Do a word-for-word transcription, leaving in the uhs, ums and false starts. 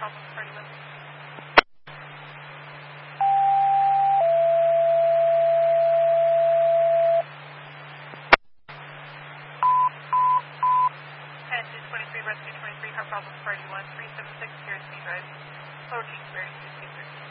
problem thirty-one. And two twenty-three, rescue twenty-three, car problem thirty-one, three seven six, Garrison Drive. Lower Kingsbury, two two three.